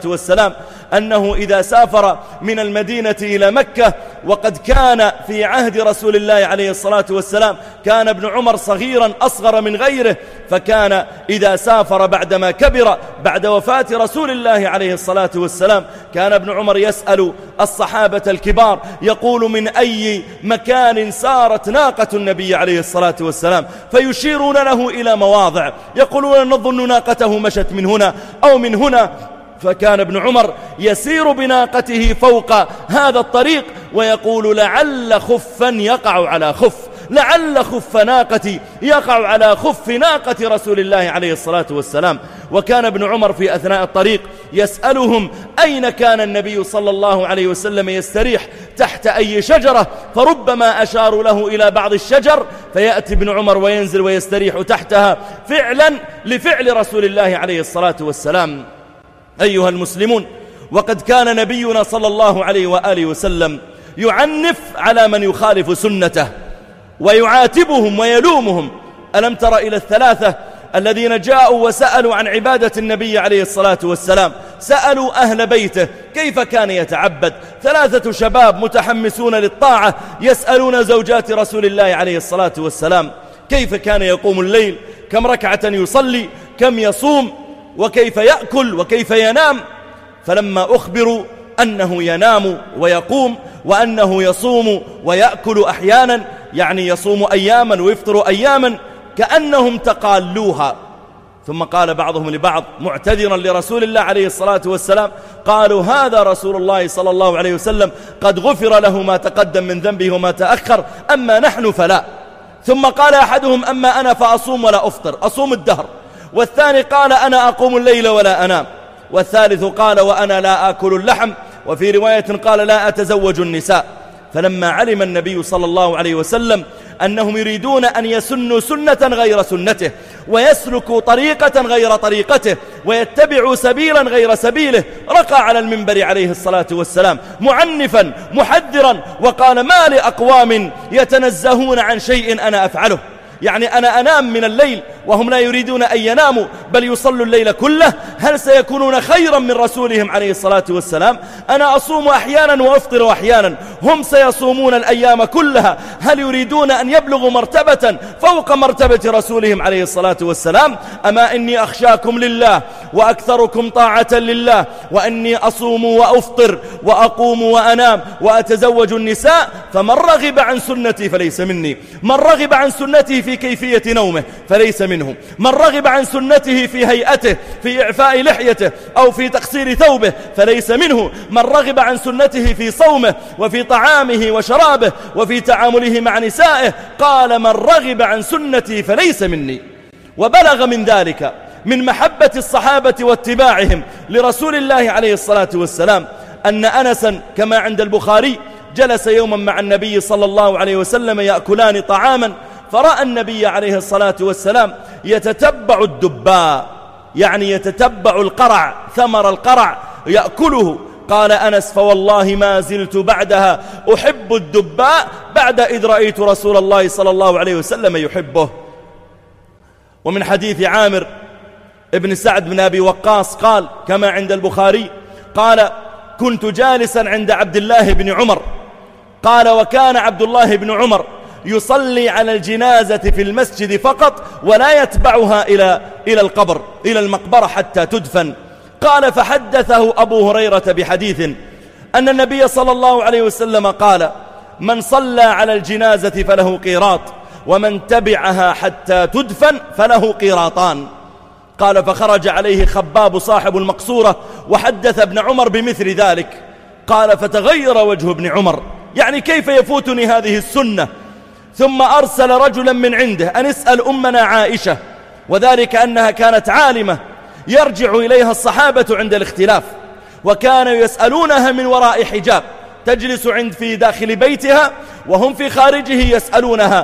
والسلام أنه إذا سافر من المدينة إلى مكة، وقد كان في عهد رسول الله عليه الصلاة والسلام كان ابن عمر صغيرا أصغر من غيره، فكان إذا سافر بعدما كبر بعد وفاة رسول الله عليه الصلاة والسلام كان ابن عمر يسأل الصحابة الكبار يقول: من أي مكان سارت ناقة النبي عليه الصلاة والسلام؟ فيشيرون له إلى مواضع، يقولون: نظن ناقته مشت من هنا أو من هنا. فكان ابن عمر يسير بناقته فوق هذا الطريق ويقول: لعل خفا يقع على خف، لعل خف ناقتي يقع على خف ناقة رسول الله عليه الصلاة والسلام. وكان ابن عمر في أثناء الطريق يسألهم أين كان النبي صلى الله عليه وسلم يستريح، تحت أي شجرة، فربما أشاروا له إلى بعض الشجر فيأتي ابن عمر وينزل ويستريح تحتها فعلا لفعل رسول الله عليه الصلاة والسلام. أيها المسلمون، وقد كان نبينا صلى الله عليه وآله وسلم يعنف على من يخالف سنته ويعاتبهم ويلومهم. ألم تر إلى الثلاثة الذين جاءوا وسألوا عن عبادة النبي عليه الصلاة والسلام؟ سألوا أهل بيته كيف كان يتعبد. ثلاثة شباب متحمسون للطاعة يسألون زوجات رسول الله عليه الصلاة والسلام كيف كان يقوم الليل، كم ركعة يصلي، كم يصوم، وكيف يأكل وكيف ينام. فلما أخبروا أنه ينام ويقوم وأنه يصوم ويأكل أحيانا، يعني يصوم أياما ويفطر أياما، كأنهم تقالوها. ثم قال بعضهم لبعض معتذرا لرسول الله عليه الصلاة والسلام، قالوا: هذا رسول الله صلى الله عليه وسلم قد غفر له ما تقدم من ذنبه وما تأخر، أما نحن فلا. ثم قال أحدهم: أما أنا فأصوم ولا أفطر، أصوم الدهر. والثاني قال: أنا أقوم الليل ولا أنام. والثالث قال: وأنا لا آكل اللحم. وفي رواية قال: لا أتزوج النساء. فلما علم النبي صلى الله عليه وسلم أنهم يريدون أن يسنوا سنة غير سنته، ويسلكوا طريقة غير طريقته، ويتبعوا سبيلا غير سبيله، رقى على المنبر عليه الصلاة والسلام معنفا محذرا وقال: ما لأقوام يتنزهون عن شيء أنا أفعله. يعني أنا أنام من الليل وهم لا يريدون أن يناموا بل يصلوا الليل كله، هل سيكونون خيرا من رسولهم عليه الصلاة والسلام؟ أنا أصوم أحيانا وأفطر أحيانا، هم سيصومون الأيام كلها، هل يريدون أن يبلغوا مرتبة فوق مرتبة رسولهم عليه الصلاة والسلام؟ أما إني أخشاكم لله وأكثركم طاعة لله، وأني أصوم وأفطر وأقوم وأنام وأتزوج النساء، فمن رغب عن سنتي فليس مني. من رغب عن سنته في كيفية نومه فليس منه، من رغب عن سنته في هيئته، في إعفاء لحيته أو في تقصير ثوبه فليس منه، من رغب عن سنته في صومه وفي طعامه وشرابه وفي تعامله مع نسائه، قال: من رغب عن سنتي فليس مني. وبلغ من ذلك من محبة الصحابة واتباعهم لرسول الله عليه الصلاة والسلام أن أنسا كما عند البخاري جلس يوما مع النبي صلى الله عليه وسلم يأكلان طعاما، فرأى النبي عليه الصلاة والسلام يتتبع الدباء، يعني يتتبع القرع، ثمر القرع يأكله. قال أنس: فوالله ما زلت بعدها أحب الدباء بعد إذ رأيت رسول الله صلى الله عليه وسلم يحبه. ومن حديث عامر ابن سعد بن أبي وقاص قال كما عند البخاري قال: كنت جالسا عند عبد الله بن عمر، قال: وكان عبد الله بن عمر يصلي على الجنازة في المسجد فقط ولا يتبعها إلى القبر، إلى المقبرة حتى تدفن. قال: فحدثه أبو هريرة بحديث أن النبي صلى الله عليه وسلم قال: من صلى على الجنازة فله قيراط، ومن تبعها حتى تدفن فله قيراطان. قال: فخرج عليه خباب صاحب المقصورة وحدث ابن عمر بمثل ذلك. قال: فتغير وجه ابن عمر، يعني كيف يفوتني هذه السنة؟ ثم أرسل رجلا من عنده أن اسأل أمنا عائشة، وذلك أنها كانت عالمة يرجع إليها الصحابة عند الاختلاف، وكانوا يسألونها من وراء حجاب، تجلس في داخل بيتها وهم في خارجه يسألونها